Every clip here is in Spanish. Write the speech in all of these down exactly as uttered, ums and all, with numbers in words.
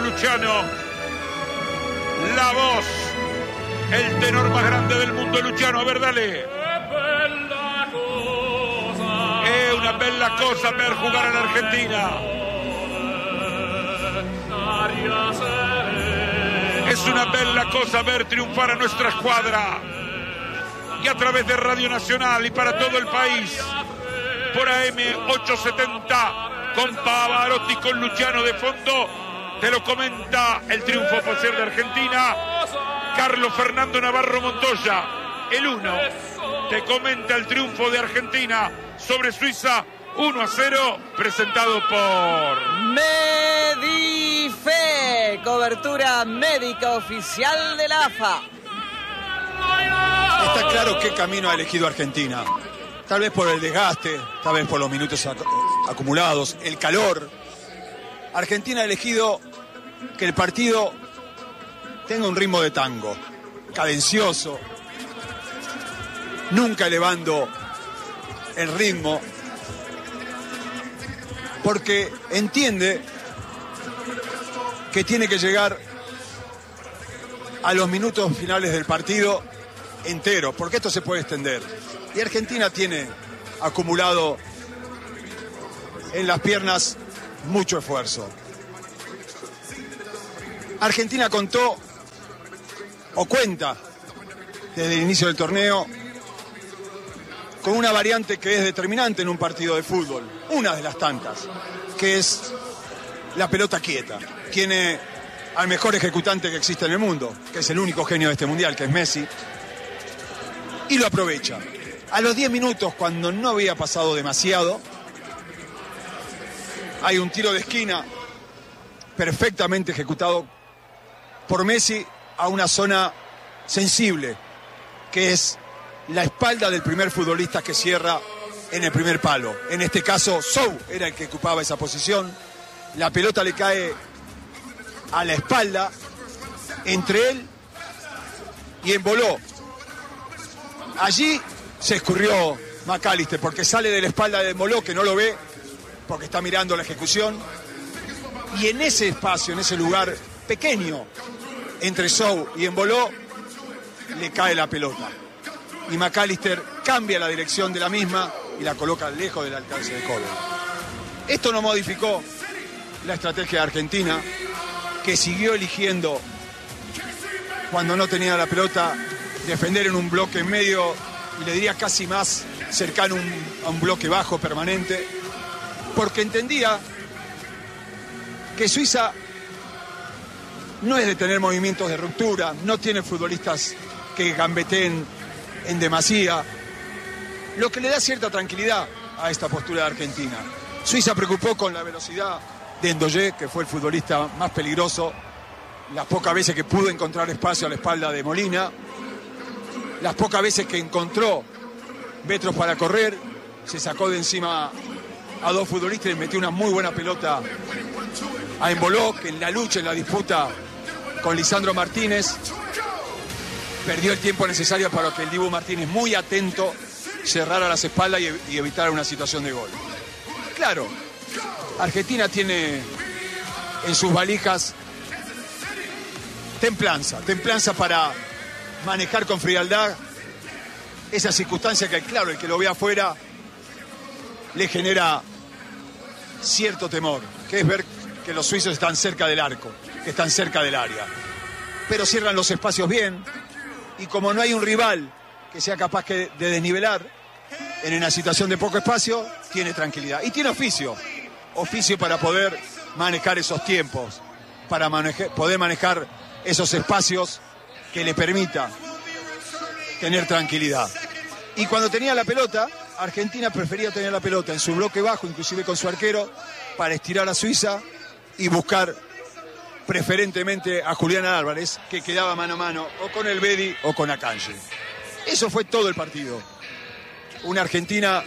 Luciano. La voz, el tenor más grande del mundo, Luciano. A ver, dale. Es una bella cosa ver jugar en la Argentina. Es una bella cosa ver triunfar a nuestra escuadra. Y a través de Radio Nacional y para todo el país, por A M ochocientos setenta, con Pavarotti, con Luciano de fondo, te lo comenta el triunfo parcial de Argentina. Carlos Fernando Navarro Montoya, el uno, te comenta el triunfo de Argentina sobre Suiza, uno a cero, presentado por Medife, cobertura médica oficial de la A F A. Está claro qué camino ha elegido Argentina. Tal vez por el desgaste, tal vez por los minutos ac- acumulados, el calor. Argentina ha elegido que el partido tenga un ritmo de tango, cadencioso, nunca elevando el ritmo, porque entiende que tiene que llegar a los minutos finales del partido entero, porque esto se puede extender. Y Argentina tiene acumulado en las piernas mucho esfuerzo. Argentina contó o cuenta desde el inicio del torneo con una variante que es determinante en un partido de fútbol, una de las tantas, que es la pelota quieta. Tiene al mejor ejecutante que existe en el mundo, que es el único genio de este mundial, que es Messi, y lo aprovecha. A los diez minutos, cuando no había pasado demasiado, hay un tiro de esquina perfectamente ejecutado por Messi a una zona sensible, que es la espalda del primer futbolista que cierra en el primer palo. En este caso, Sou era el que ocupaba esa posición. La pelota le cae a la espalda, entre él y Emboló. Allí se escurrió McAllister, porque sale de la espalda de Emboló, que no lo ve, porque está mirando la ejecución. Y en ese espacio, en ese lugar pequeño, entre Sou y Emboló, le cae la pelota. Y McAllister cambia la dirección de la misma y la coloca lejos del alcance de Córdoba. Esto no modificó la estrategia de Argentina, que siguió eligiendo, cuando no tenía la pelota, defender en un bloque en medio, y le diría casi más cercano a un, a un bloque bajo permanente, porque entendía que Suiza no es de tener movimientos de ruptura, no tiene futbolistas que gambeteen en demasía, lo que le da cierta tranquilidad a esta postura de Argentina. Suiza preocupó con la velocidad de Ndoye, que fue el futbolista más peligroso, las pocas veces que pudo encontrar espacio a la espalda de Molina, las pocas veces que encontró metros para correr, se sacó de encima a dos futbolistas y metió una muy buena pelota a Emboló, que en la lucha, en la disputa con Lisandro Martínez, perdió el tiempo necesario para que el Dibu Martínez, muy atento, cerrara las espaldas y, y evitara una situación de gol. Claro, Argentina tiene en sus valijas templanza, templanza para manejar con frialdad esa circunstancia que, claro, el que lo ve afuera le genera cierto temor, que es ver que los suizos están cerca del arco, que están cerca del área, pero cierran los espacios bien, y como no hay un rival que sea capaz que, de desnivelar en una situación de poco espacio, tiene tranquilidad y tiene oficio, oficio para poder manejar esos tiempos, para manejar, poder manejar esos espacios que le permita tener tranquilidad. Y cuando tenía la pelota, Argentina prefería tener la pelota en su bloque bajo, inclusive con su arquero, para estirar a Suiza y buscar preferentemente a Julián Álvarez, que quedaba mano a mano o con el Bedi o con Akanji. Eso fue todo el partido. Una Argentina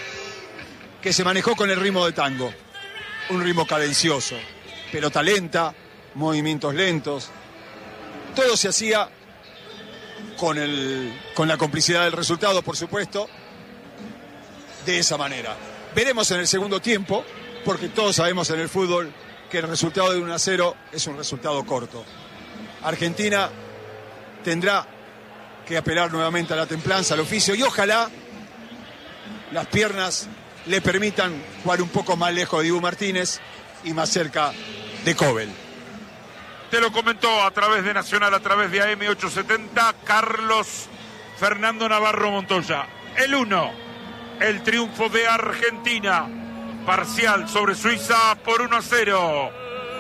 que se manejó con el ritmo de tango, un ritmo cadencioso, pelota lenta, movimientos lentos. Todo se hacía con, el, con la complicidad del resultado, por supuesto, de esa manera. Veremos en el segundo tiempo, porque todos sabemos en el fútbol que el resultado de uno a cero es un resultado corto. Argentina tendrá que apelar nuevamente a la templanza, al oficio, y ojalá las piernas le permitan jugar un poco más lejos de Dibu Martínez y más cerca de Kobel. Te lo comentó a través de Nacional, a través de A M ochocientos setenta, Carlos Fernando Navarro Montoya. El uno, el triunfo de Argentina, parcial sobre Suiza por uno a cero.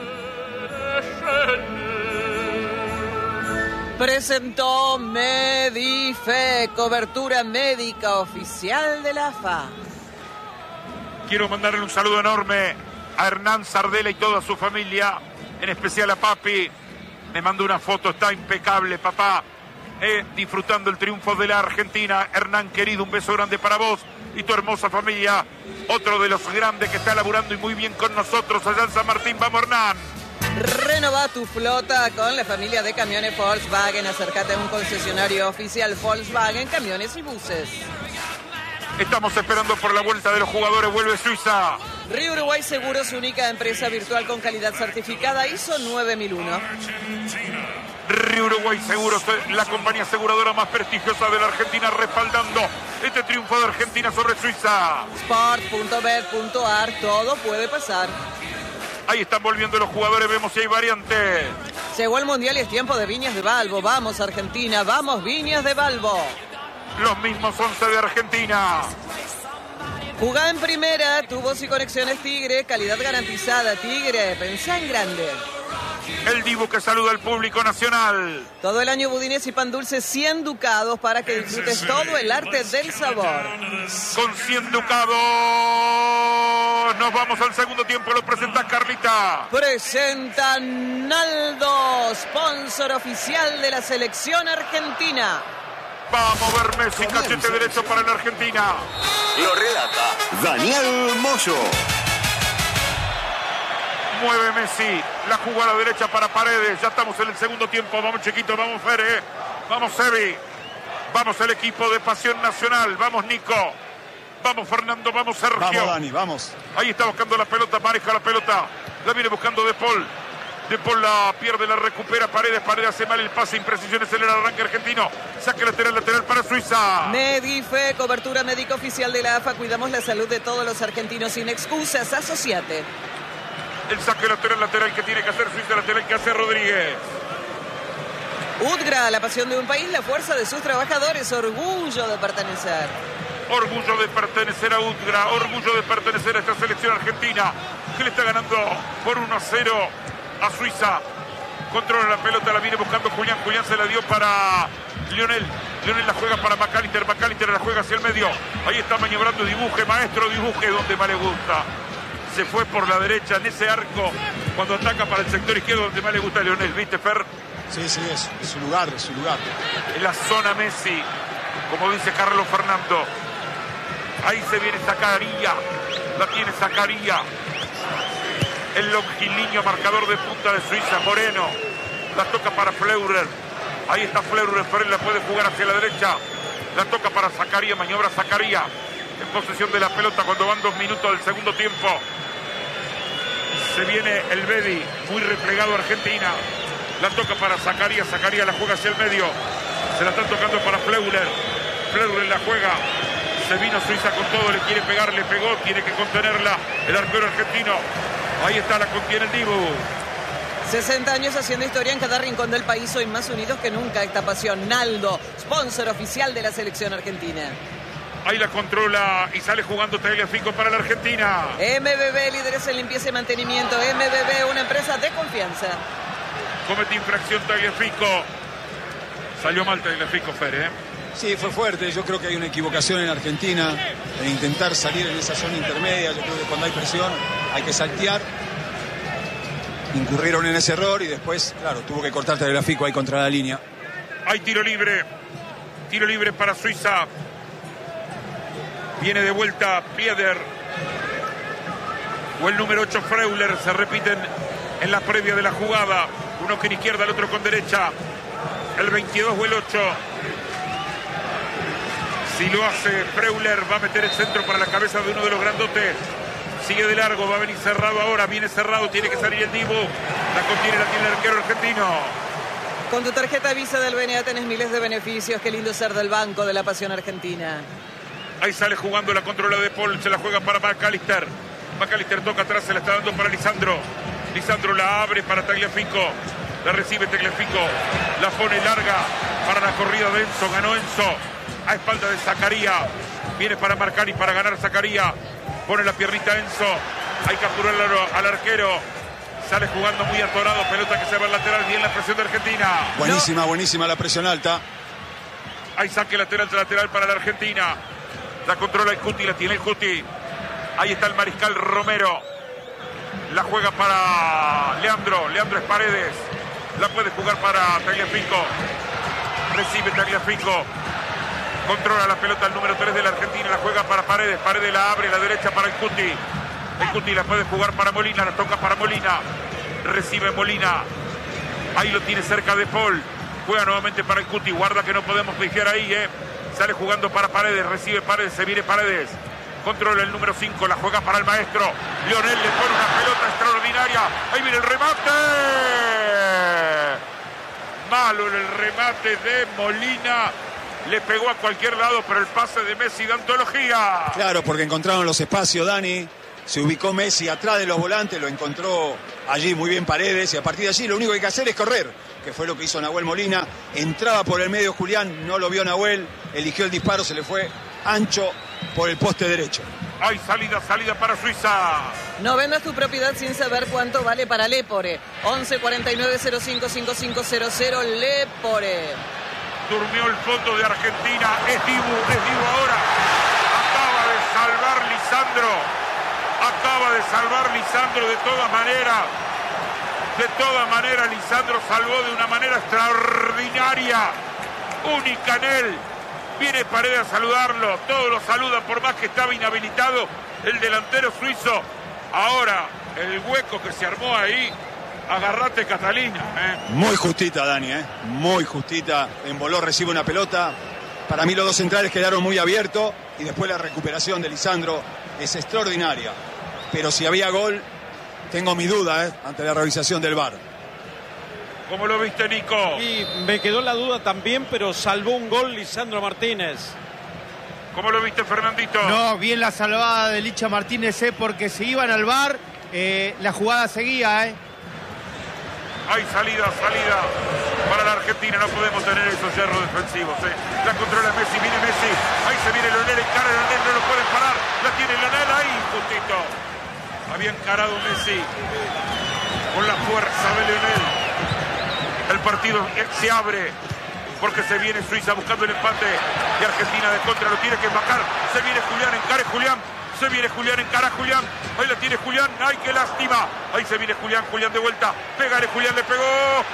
Presentó Medife, cobertura médica oficial de la A F A. Quiero mandarle un saludo enorme a Hernán Sardela y toda su familia, en especial a papi. Me mandó una foto, está impecable, papá. Eh, disfrutando el triunfo de la Argentina. Hernán, querido, un beso grande para vos y tu hermosa familia. Otro de los grandes que está laburando y muy bien con nosotros allá en San Martín. Vamos, Hernán. Renova tu flota con la familia de camiones Volkswagen. Acércate a un concesionario oficial Volkswagen, camiones y buses. Estamos esperando por la vuelta de los jugadores. Vuelve Suiza. Río Uruguay Seguros, única empresa virtual con calidad certificada I S O nueve mil uno. Río Uruguay Seguros, la compañía aseguradora más prestigiosa de la Argentina, respaldando este triunfo de Argentina sobre Suiza. Sport punto bet punto a r, todo puede pasar. Ahí están volviendo los jugadores, vemos si hay variantes. Llegó el Mundial y es tiempo de Viñas de Balbo. Vamos Argentina, vamos Viñas de Balbo. Los mismos once de Argentina. Jugá en primera, tu voz y conexiones Tigre, calidad garantizada Tigre, pensá en grande. El Dibu que saluda al público nacional. Todo el año budines y pan dulce, cien ducados para que disfrutes todo el arte del sabor. Con cien ducados nos vamos al segundo tiempo, lo presenta Carlita. Presenta Naldo, sponsor oficial de la selección argentina. Vamos a ver Messi, cachete derecho para la Argentina. Lo relata Daniel Moyo. Mueve Messi, la jugada derecha para Paredes. Ya estamos en el segundo tiempo. Vamos chiquito, vamos Fere, vamos Sebi, vamos el equipo de Pasión Nacional. Vamos Nico, vamos Fernando, vamos Sergio. Vamos Dani, vamos. Ahí está buscando la pelota, maneja la pelota. La viene buscando De Paul. De Paul la pierde, la recupera Paredes. Paredes hace mal el pase, imprecisiones en el arranque argentino. Saque lateral, lateral para Suiza. Medife, cobertura médica oficial de la A F A. Cuidamos la salud de todos los argentinos sin excusas. Asociate. El saque lateral, lateral que tiene que hacer Suiza, lateral que hace Rodríguez. Udgra, la pasión de un país, la fuerza de sus trabajadores, orgullo de pertenecer. Orgullo de pertenecer a Udgra, orgullo de pertenecer a esta selección argentina que le está ganando por uno a cero a Suiza. Controla la pelota, la viene buscando Julián. Julián se la dio para Lionel. Lionel la juega para McAllister. McAllister la juega hacia el medio. Ahí está maniobrando, dibuje, maestro, dibuje donde más le gusta. Se fue por la derecha en ese arco cuando ataca para el sector izquierdo donde más le gusta a Lionel. ¿Viste, Fer? Sí, sí, es, es su lugar, es su lugar. En la zona Messi, como dice Carlos Fernando. Ahí se viene Zacaría. La tiene Zacaría. El longilíneo marcador de punta de Suiza, Moreno. La toca para Fleurer. Ahí está Fleurer. Fleurer la puede jugar hacia la derecha. La toca para Zacaría. Maniobra Zacaría. En posesión de la pelota cuando van dos minutos del segundo tiempo. Se viene el Bedi. Muy replegado Argentina. La toca para Zacaría. Zacaría la juega hacia el medio. Se la están tocando para Fleurer. Fleurer la juega. Se vino Suiza con todo. Le quiere pegar. Le pegó. Tiene que contenerla. El arquero argentino. Ahí está, la contiene el Dibu. sesenta años haciendo historia en cada rincón del país. Hoy más unidos que nunca esta pasión. Naldo, sponsor oficial de la selección argentina. Ahí la controla y sale jugando Tagliafico para la Argentina. M B B, líderes en limpieza y mantenimiento. M B B, una empresa de confianza. Comete infracción Tagliafico. Salió mal Tagliafico, Fer, ¿eh? Sí, fue fuerte. Yo creo que hay una equivocación en Argentina en intentar salir en esa zona intermedia. Yo creo que cuando hay presión hay que saltear. Incurrieron en ese error y después, claro, tuvo que cortar Tagliafico ahí contra la línea. Hay tiro libre. Tiro libre para Suiza. Viene de vuelta Pieder. O el número ocho Freuler. Se repiten en la previa de la jugada. Uno con izquierda, el otro con derecha. El veintidós o el ocho. Si lo hace Freuler, va a meter el centro para la cabeza de uno de los grandotes. Sigue de largo, va a venir cerrado ahora. Viene cerrado, tiene que salir el Dibu. La contiene, la tiene el arquero argentino. Con tu tarjeta Visa del B N A tenés miles de beneficios. Qué lindo ser del Banco de la Pasión Argentina. Ahí sale jugando, la controla de Paul, se la juega para McAllister. McAllister toca atrás, se la está dando para Lisandro. Lisandro la abre para Tagliafico. La recibe Tagliafico. La pone larga para la corrida de Enzo. Ganó Enzo a espalda de Zacaría. Viene para marcar y para ganar Zacaría. Pone la piernita Enzo. Hay que apurarlo al arquero. Sale jugando muy atorado. Pelota que se va al lateral. Bien la presión de Argentina. Buenísima, no. buenísima la presión alta. Hay saque lateral, lateral para la Argentina. La controla el Cuti, la tiene el Cuti. Ahí está el mariscal Romero. La juega para Leandro. Leandro es Paredes. La puede jugar para Tagliafico. Recibe Tagliafico. Controla la pelota el número tres de la Argentina. La juega para Paredes. Paredes la abre, la derecha para el Cuti. El Cuti la puede jugar para Molina. La toca para Molina. Recibe Molina. Ahí lo tiene cerca de Paul. Juega nuevamente para el Cuti. Guarda que no podemos pifiar ahí, eh. Sale jugando para Paredes. Recibe Paredes. Se viene Paredes. Controla el número cinco. La juega para el maestro. Lionel le pone una pelota extraordinaria. Ahí viene el remate. Malo en el remate de Molina. Le pegó a cualquier lado, pero el pase de Messi de antología. Claro, porque encontraron los espacios, Dani. Se ubicó Messi atrás de los volantes, lo encontró allí muy bien Paredes. Y a partir de allí lo único que hay que hacer es correr, que fue lo que hizo Nahuel Molina. Entraba por el medio Julián, no lo vio Nahuel. Eligió el disparo, se le fue ancho por el poste derecho. Hay salida, salida para Suiza. No vendas tu propiedad sin saber cuánto vale para Lepore. once cuarenta y nueve cero cinco cinco cinco cero cero Lepore. Durmió el fondo de Argentina. Es Dibu, es Dibu ahora. Acaba de salvar Lisandro. Acaba de salvar Lisandro de todas maneras. De todas maneras, Lisandro salvó de una manera extraordinaria. Única en él. Viene Paredes a saludarlo. Todos lo saludan por más que estaba inhabilitado el delantero suizo. Ahora, el hueco que se armó ahí. Agarrate, Catalina. ¿eh? Muy justita, Dani, ¿eh? Muy justita. Emboló, recibe una pelota. Para mí los dos centrales quedaron muy abiertos. Y después la recuperación de Lisandro es extraordinaria. Pero si había gol, tengo mi duda, ¿eh? Ante la revisación del V A R. ¿Cómo lo viste, Nico? Y me quedó la duda también, pero salvó un gol Lisandro Martínez. ¿Cómo lo viste, Fernandito? No, bien la salvada de Licha Martínez, ¿eh? Porque se iban al V A R, eh, la jugada seguía, ¿eh? Hay salida, salida para la Argentina. No podemos tener esos cerros defensivos. ¿eh? La controla Messi, viene Messi. Ahí se viene Lionel, encara Lionel, no lo pueden parar. La tiene Lionel ahí, justito. Había encarado Messi con la fuerza de Lionel. El partido se abre porque se viene Suiza buscando el empate. Y Argentina de contra lo tiene que embacar. Se viene Julián, encare Julián. Se viene Julián, encara Julián. Ahí la tiene Julián. ¡Ay, qué lástima! Ahí se viene Julián, Julián de vuelta. Pégale, Julián le pegó.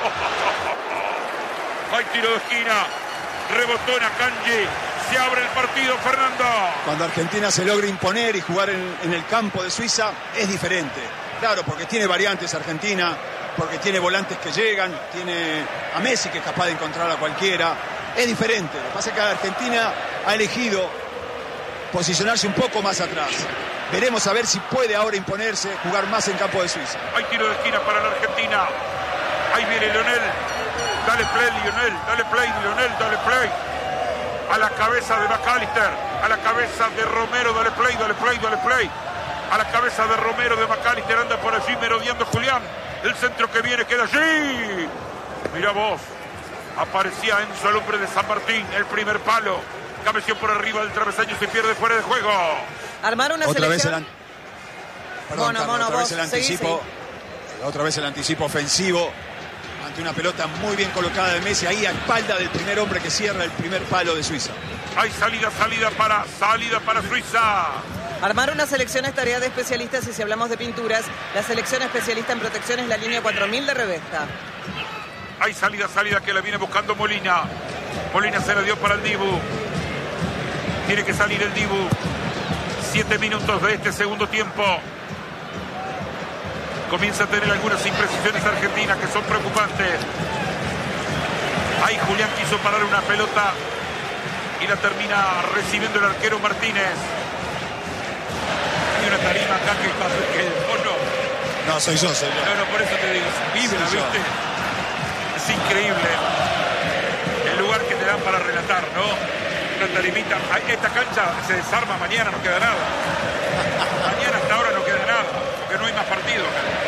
¡Ay, tiro de esquina! Rebotó en Akanji. Se abre el partido, Fernando. Cuando Argentina se logra imponer y jugar en, en el campo de Suiza, es diferente. Claro, porque tiene variantes Argentina, porque tiene volantes que llegan, tiene a Messi que es capaz de encontrar a cualquiera. Es diferente. Lo que pasa es que Argentina ha elegido posicionarse un poco más atrás. Veremos a ver si puede ahora imponerse, jugar más en campo de Suiza. Hay tiro de esquina para la Argentina. Ahí viene Lionel. Dale play, Lionel. Dale play, Lionel. Dale play. A la cabeza de McAllister. A la cabeza de Romero. Dale play, dale play, dale play. A la cabeza de Romero, de McAllister. Anda por allí merodeando Julián. El centro que viene queda allí. Mira vos. Aparecía Enzo, el hombre de San Martín. El primer palo. Cabeció por arriba del travesaño, se pierde fuera de juego. Armar una otra selección. Vez el an... Perdón, Mono, Carlos, mono, otra vos, vez el seguí, anticipo. seguí. Otra vez el anticipo ofensivo ante una pelota muy bien colocada de Messi ahí a espalda del primer hombre que cierra el primer palo de Suiza. Hay salida, salida para, salida para Suiza. Armar una selección es tarea de especialistas y si hablamos de pinturas, la selección especialista en protección es la línea cuatro mil de Revesta. Hay salida, salida que la viene buscando Molina. Molina se la dio para el Dibu. Tiene que salir el Dibu. Siete minutos de este segundo tiempo. Comienza a tener algunas imprecisiones argentinas que son preocupantes. Ahí Julián quiso parar una pelota y la termina recibiendo el arquero Martínez. Y una tarima acá que pasa que o no. No, soy yo, soy yo. No, no, por eso te digo, vibra, Soy yo. ¿viste? Es increíble el lugar que te dan para relatar, ¿no? Una tarimita. Esta cancha se desarma mañana, no queda nada. Mañana hasta ahora no queda nada, porque no hay más partidos.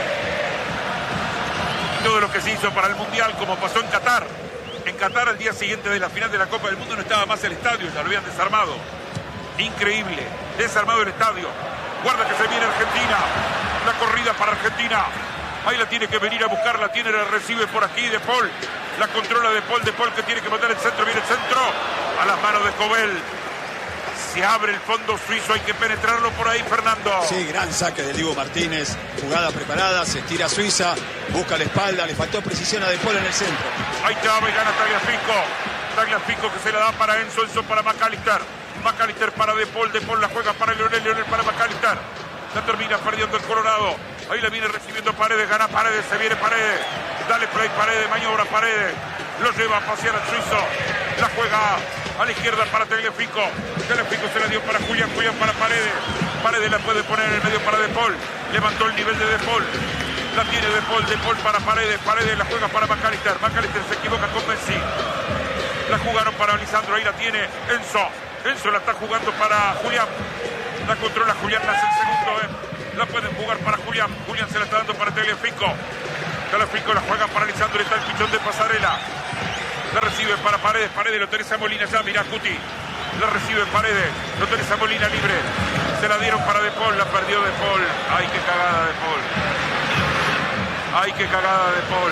Todo lo que se hizo para el Mundial, como pasó en Qatar. En Qatar, al día siguiente de la final de la Copa del Mundo, no estaba más el estadio, ya lo habían desarmado. Increíble, desarmado el estadio. Guarda que se viene Argentina. La corrida para Argentina. Ahí la tiene que venir a buscar, la tiene, la recibe por aquí De Paul. La controla De Paul, De Paul que tiene que mandar el centro, viene el centro. A las manos de Escobel. Se abre el fondo suizo, hay que penetrarlo por ahí, Fernando. Sí, gran saque de Dibu Martínez. Jugada preparada, se estira Suiza, busca la espalda, le faltó precisión a De Paul en el centro. Ahí está, y gana Tagliafico. Tagliafico que se la da para Enzo, Enzo para McAllister. McAllister para De Paul, De Paul la juega para Leonel, Leonel para McAllister. La termina perdiendo el Colorado. Ahí la viene recibiendo Paredes, gana Paredes, se viene Paredes. Dale play Paredes, maniobra Paredes. Lo lleva a pasear al suizo. La juega a la izquierda para Tagliafico. Tagliafico se la dio para Julián, Julián para Paredes. Paredes la puede poner en el medio para De Paul. Levantó el nivel de De Paul. La tiene De Paul, De Paul para Paredes. Paredes la juega para McAllister. McAllister se equivoca con Messi. La jugaron para Lisandro, ahí la tiene Enzo. Enzo la está jugando para Julián. La controla Julián, la hace el segundo. Eh. La pueden jugar para Julián. Julián se la está dando para Tagliafico. Tagliafico la juega para Lisandro. Está el pichón de Pasarela. La recibe para Paredes. Paredes lo tenés a Molina ya. Mirá, Cuti. La recibe Paredes. Lo tenés a Molina libre. Se la dieron para De Paul. La perdió De Paul. Ay, qué cagada De Paul. Ay, qué cagada De Paul.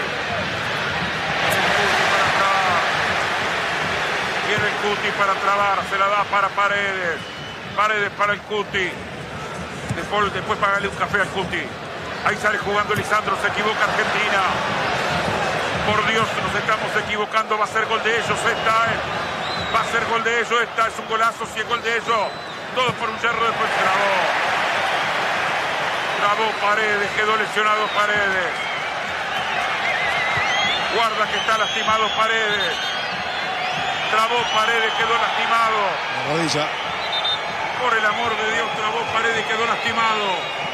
Viene el Cuti para trabar, se la da para Paredes. Paredes para el Cuti. De Paul, después págale un café al Cuti. Ahí sale jugando Lisandro, se equivoca Argentina. Por Dios, nos estamos equivocando, va a ser gol de ellos esta, eh. Va a ser gol de ellos esta, es un golazo, si es gol de ellos. Todo por un yerro, después trabó. Trabó Paredes, quedó lesionado Paredes. Guarda que está lastimado Paredes. Trabó Paredes, quedó lastimado. La rodilla. Por el amor de Dios, trabó Paredes, quedó lastimado.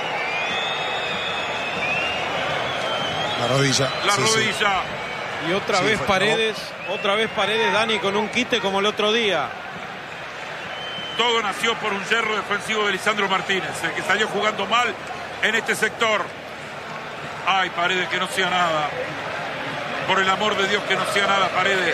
La rodilla. La sí, rodilla. Y otra Sí, vez fue- Paredes, otra vez Paredes, Dani, con un quite como el otro día. Todo nació por un yerro defensivo de Lisandro Martínez, el que salió jugando mal en este sector. Ay, Paredes, que no sea nada. Por el amor de Dios, que no sea nada, Paredes.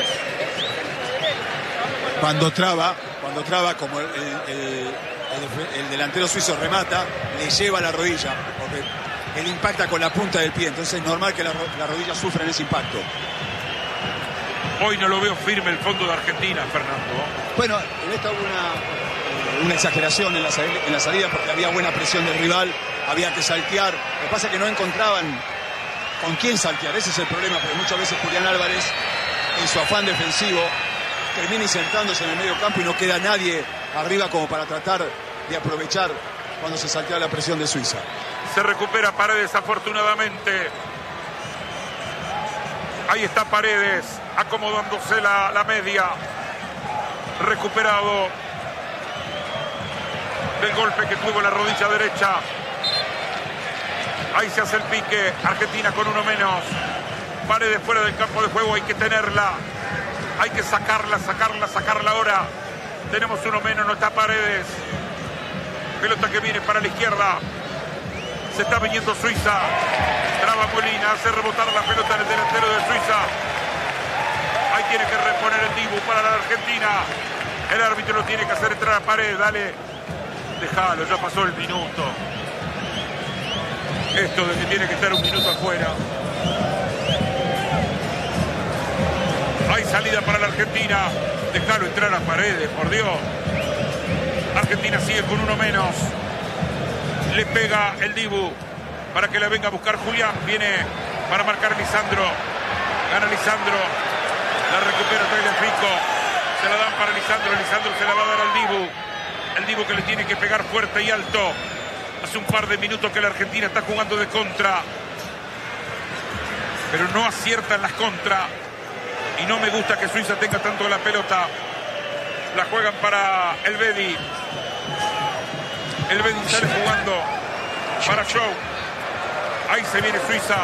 Cuando traba, cuando traba, como el, el- el- el- el delantero suizo remata, le lleva la rodilla, porque él impacta con la punta del pie, entonces es normal que la, ro- la rodilla sufra en ese impacto. Hoy no lo veo firme el fondo de Argentina, Fernando. Bueno, en esta hubo una, una exageración en la, sal- en la salida porque había buena presión del rival, había que saltear. Lo que pasa es que no encontraban con quién saltear, ese es el problema, porque muchas veces Julián Álvarez, en su afán defensivo, termina insertándose en el medio campo y no queda nadie arriba como para tratar de aprovechar cuando se saltea la presión de Suiza. Se recupera Paredes, afortunadamente. Ahí está Paredes, acomodándose la, la media. Recuperado del golpe que tuvo en la rodilla derecha. Ahí se hace el pique. Argentina con uno menos. Paredes fuera del campo de juego, hay que tenerla. Hay que sacarla, sacarla, sacarla ahora. Tenemos uno menos, no está Paredes. Pelota que viene para la izquierda. Se está viniendo Suiza. Traba Molina, hace rebotar la pelota en el delantero de Suiza. Ahí tiene que reponer el Dibu para la Argentina. El árbitro lo tiene que hacer entrar a Paredes. Dale. Déjalo, ya pasó el minuto. Esto de que tiene que estar un minuto afuera. Hay salida para la Argentina. Déjalo entrar a Paredes, por Dios. Argentina sigue con uno menos. Le pega el Dibu para que la venga a buscar Julián. Viene para marcar Lisandro. Gana Lisandro. La recupera Tagliafico. Se la dan para Lisandro. Lisandro se la va a dar al Dibu. El Dibu que le tiene que pegar fuerte y alto. Hace un par de minutos que la Argentina está jugando de contra. Pero no acierta en las contra. Y no me gusta que Suiza tenga tanto la pelota. La juegan para el Bedi. El Bedín sale jugando para Show. Ahí se viene Suiza.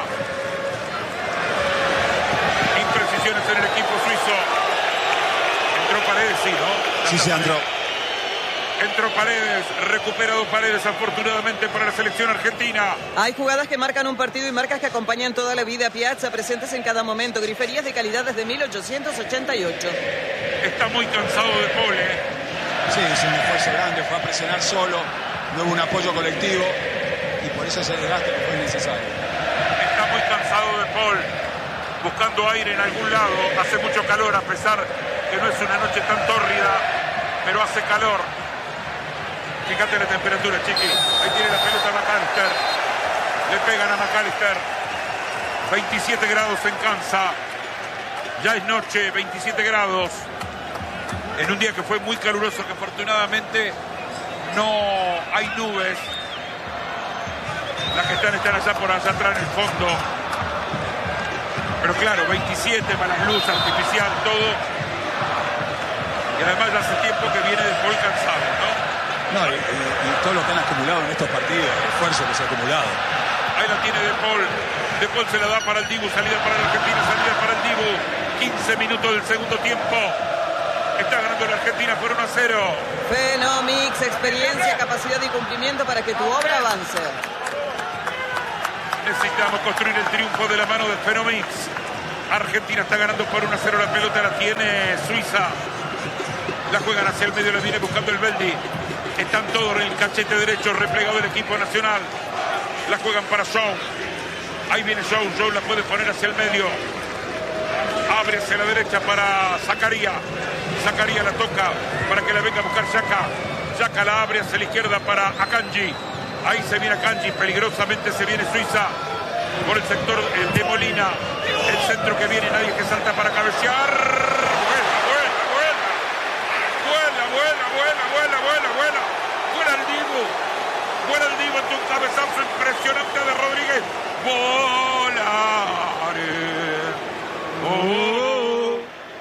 Imprecisiones en el equipo suizo. Entró Paredes, sí, ¿no? Sí, se entró. Entró Paredes, recuperado Paredes afortunadamente para la selección argentina. Hay jugadas que marcan un partido y marcas que acompañan toda la vida. Piazza, presentes en cada momento. Griferías de calidad desde mil ochocientos ochenta y ocho. Está muy cansado de Paul, ¿eh? Sí, es un esfuerzo grande, fue a presionar solo, no hubo un apoyo colectivo y por eso ese desgaste que fue necesario. Está muy cansado de Paul, buscando aire en algún lado. Hace mucho calor, a pesar que no es una noche tan tórrida, pero hace calor. Fíjate la temperatura, chiqui. Ahí tiene la pelota McAllister. Le pegan a McAllister. veintisiete grados en Kansas. Ya es noche, veintisiete grados. En un día que fue muy caluroso, que afortunadamente no hay nubes. Las que están están allá por allá atrás en el fondo. Pero claro, veintisiete, más la luz artificial, todo. Y además ya hace tiempo que viene de Paul cansado, ¿no? No, y, y, y todo lo que han acumulado en estos partidos, el esfuerzo que se ha acumulado. Ahí la tiene De Paul. De Paul se la da para el Dibu, salida para la Argentina, salida para el Dibu. quince minutos del segundo tiempo. Está ganando la Argentina por uno a cero. Fenomix, experiencia, capacidad y cumplimiento para que tu obra avance. Necesitamos construir el triunfo de la mano de Fenomix. Argentina está ganando por uno a cero. La pelota la tiene Suiza. La juegan hacia el medio, la viene buscando el Beldi. Están todos en el cachete derecho, replegado el equipo nacional. La juegan para Shaw. Ahí viene Shaw. Shaw la puede poner hacia el medio. Abre hacia la derecha para Zakaria. Zakaria la toca para que la venga a buscar Xhaka. Xhaka la abre hacia la izquierda para Akanji. Ahí se viene Akanji. Peligrosamente se viene Suiza por el sector de Molina. El centro que viene, nadie que salta para cabecear. Vuela, vuela, vuela, vuela, vuela, vuela. Vuela el Dibu. Vuela el Dibu ante un cabezazo impresionante de Rodríguez. Volaré. Oh,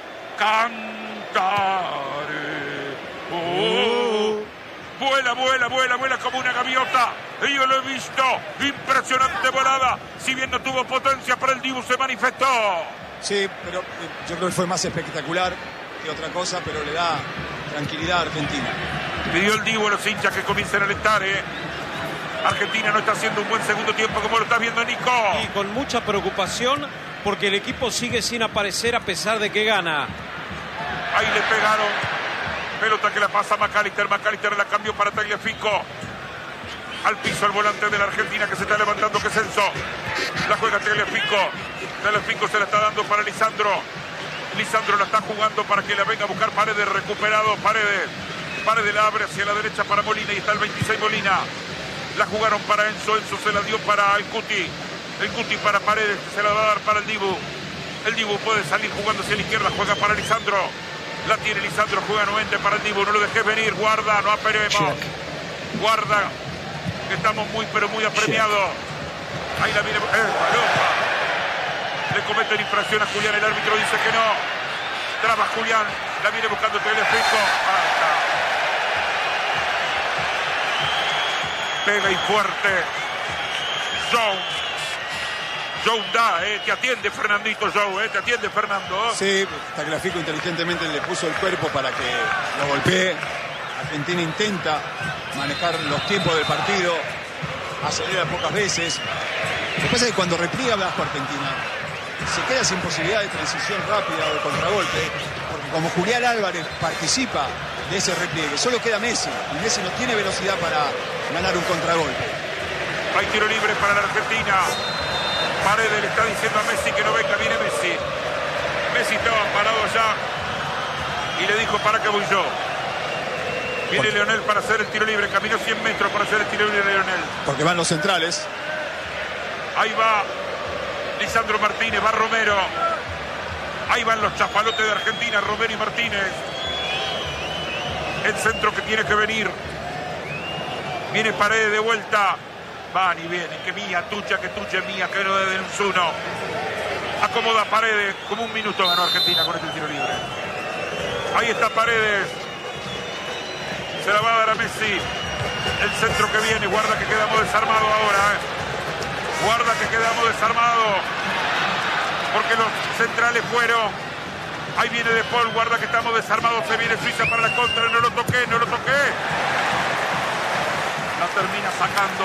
cantaré. Oh. Vuela, vuela, vuela, vuela como una gaviota. Y yo lo he visto. Impresionante volada. Si bien no tuvo potencia, para el Dibu se manifestó. Sí, pero eh, yo creo que fue más espectacular que otra cosa, pero le da tranquilidad a Argentina. Pidió el Dibu a los hinchas que comiencen a alentar, ¿eh? Argentina no está haciendo un buen segundo tiempo, como lo está viendo Nico. Y con mucha preocupación porque el equipo sigue sin aparecer a pesar de que gana. Ahí le pegaron. Pelota que la pasa McAllister. McAllister la cambió para Tagliafico. Al piso el volante de la Argentina que se está levantando, que es Enzo. La juega Tagliafico. Tagliafico se la está dando para Lisandro. Lisandro la está jugando para que la venga a buscar Paredes. Recuperado Paredes. Paredes la abre hacia la derecha para Molina. Y está el veintiséis Molina. La jugaron para Enzo. Enzo se la dio para el Cuti. El Cuti para Paredes. Se la va a dar para el Dibu. El Dibu puede salir jugando hacia la izquierda. Juega para Lisandro. La tiene Lisandro. Juega nuevamente para el Dibu. No lo dejes venir. Guarda. No aperemos. Guarda. Que estamos muy pero muy apremiados. Ahí la viene. ¡Eh, paloma! Le cometen infracción a Julián. El árbitro dice que no. Traba Julián. La viene buscando Tagliafico. Ah, está. Pega y fuerte. Joe. Joe da, eh. Te atiende Fernandito Joe, eh. Te atiende Fernando. Sí, Tagliafico inteligentemente le puso el cuerpo para que lo golpee. Argentina intenta manejar los tiempos del partido. Acelera pocas veces. Lo que pasa es que cuando repliega bajo Argentina se queda sin posibilidad de transición rápida o de contragolpe, porque como Julián Álvarez participa de ese repliegue, solo queda Messi, y Messi no tiene velocidad para ganar un contragolpe. Hay tiro libre para la Argentina. Paredes le está diciendo a Messi que no venga, viene Messi. Messi estaba parado allá y le dijo: para que voy yo. Viene Porque... Leonel para hacer el tiro libre, caminó cien metros para hacer el tiro libre de Leonel. Porque van los centrales. Ahí va Lisandro Martínez, va Romero. Ahí van los chapalotes de Argentina, Romero y Martínez. El centro que tiene que venir. Viene Paredes de vuelta. Van y vienen, que mía, tuya, que tuya, mía, que no de uno. Acomoda Paredes, como un minuto ganó Argentina con este tiro libre. Ahí está Paredes. Se la va a dar a Messi. El centro que viene, guarda que quedamos desarmados ahora. ¿eh? Guarda que quedamos desarmados. Porque los centrales fueron. Ahí viene De Paul, guarda que estamos desarmados. Se viene Suiza para la contra. No lo toqué, no lo toqué. La termina sacando.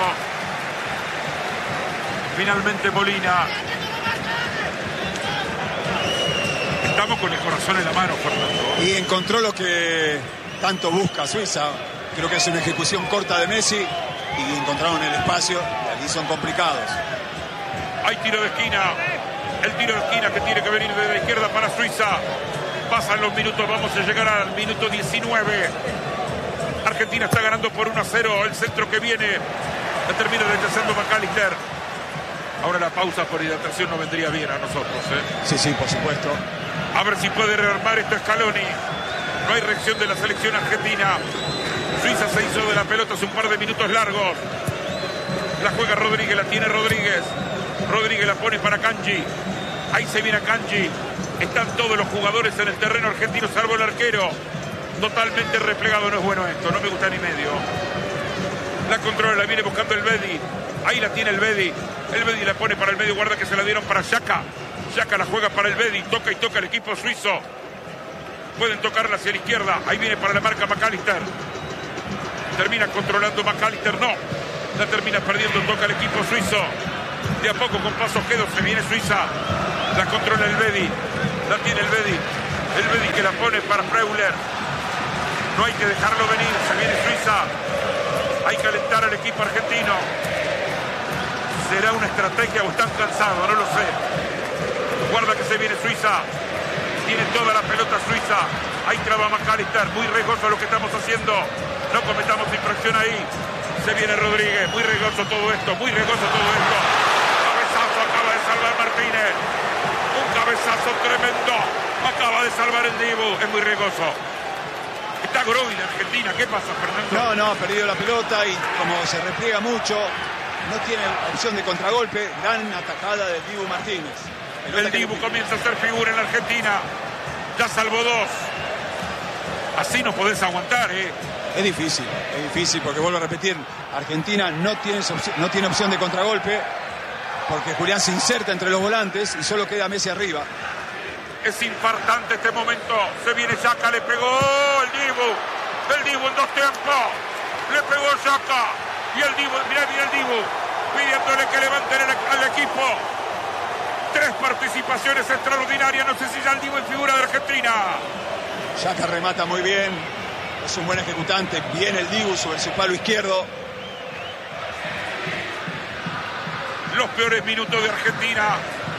Finalmente Molina. Estamos con el corazón en la mano, Fernando. Y encontró lo que tanto busca Suiza. Creo que es una ejecución corta de Messi y encontraron el espacio y allí son complicados. Hay tiro de esquina. El tiro de esquina que tiene que venir desde la izquierda para Suiza. Pasan los minutos, vamos a llegar al minuto diecinueve. Argentina está ganando por uno a cero. El centro que viene la termina rechazando McAllister. Ahora la pausa por hidratación no vendría bien a nosotros, ¿eh? Sí, sí, por supuesto. A ver si puede rearmar esto Scaloni. No hay reacción de la selección argentina. Suiza se hizo de la pelota hace un par de minutos largos. La juega Rodríguez, la tiene Rodríguez. Rodríguez la pone para Kanji. Ahí se viene a Kanji. Están todos los jugadores en el terreno argentino, salvo el arquero. Totalmente replegado, no es bueno esto, no me gusta ni medio. La controla, la viene buscando el Bedi. Ahí la tiene el Bedi. El Bedi la pone para el medio, guarda que se la dieron para Xhaka. Xhaka la juega para el Bedi, toca y toca el equipo suizo. Pueden tocarla hacia la izquierda. Ahí viene para la marca McAllister. Termina controlando McAllister, no. La termina perdiendo, toca el equipo suizo. De a poco con pasos quedos se viene Suiza. La controla el Bedi. La tiene el Bedi. El Bedi que la pone para Freuler. No hay que dejarlo venir. Se viene Suiza. Hay que alentar al equipo argentino. ¿Será una estrategia o están cansados? No lo sé. Guarda que se viene Suiza. Tiene toda la pelota Suiza. Ahí traba McAllister. Muy riesgoso lo que estamos haciendo. No cometamos infracción ahí. Se viene Rodríguez. Muy riesgoso todo esto. Muy riesgoso todo esto. Cabezazo acaba de salvar Martínez. Un cabezazo tremendo. Acaba de salvar el Dibu. Es muy riesgoso. Está Grovi de Argentina. ¿Qué pasa, Fernando? No, no, ha perdido la pelota y como se repliega mucho, no tiene opción de contragolpe. Gran atacada del Dibu Martínez. Pelota el Dibu comienza a hacer figura en la Argentina. Ya salvó dos. Así no podés aguantar, ¿eh? Es difícil, es difícil porque vuelvo a repetir, Argentina no tiene, no tiene opción de contragolpe porque Julián se inserta entre los volantes y solo queda Messi arriba. Es infartante este momento. Se viene Xhaka, le pegó el Dibu. El Dibu en dos tiempos. Le pegó Xhaka. Y el Dibu, mirá, mirá el Dibu, pidiéndole que levanten al, al equipo. Tres participaciones extraordinarias. No sé si ya el Dibu es figura de Argentina. Xhaka remata muy bien. Es un buen ejecutante. Viene el Dibu sobre su palo izquierdo. Los peores minutos de Argentina.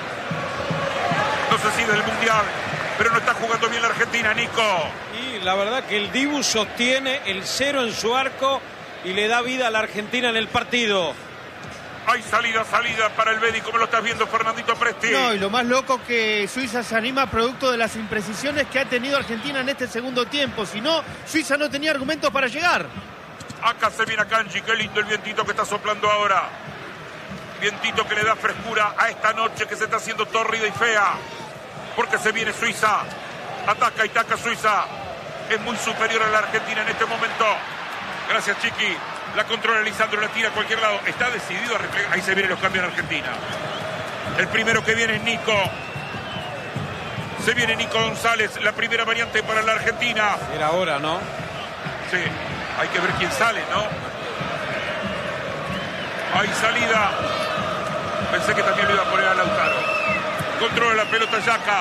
No sé si del Mundial, pero no está jugando bien la Argentina, Nico. Y la verdad que el Dibu sostiene el cero en su arco y le da vida a la Argentina en el partido. Hay salida, salida para el Bedi, como lo estás viendo, Fernandito Presti. No, y lo más loco que Suiza se anima producto de las imprecisiones que ha tenido Argentina en este segundo tiempo. Si no, Suiza no tenía argumentos para llegar. Acá se viene a Kanji, qué lindo el vientito que está soplando ahora. Vientito que le da frescura a esta noche que se está haciendo tórrida y fea. Porque se viene Suiza. Ataca y taca Suiza. Es muy superior a la Argentina en este momento. Gracias, Chiqui. La controla Lisandro, la tira a cualquier lado. Está decidido a replegar. Ahí se vienen los cambios en Argentina. El primero que viene es Nico. Se viene Nico González. La primera variante para la Argentina. Era hora, ¿no? Sí. Hay que ver quién sale, ¿no? Hay salida. Pensé que también lo iba a poner a Lautaro. Controla la pelota Xhaka.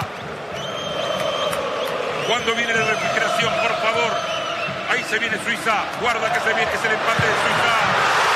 Cuando viene la refrigeración, por favor. Ahí se viene Suiza. Guarda que se viene, que es el empate de Suiza.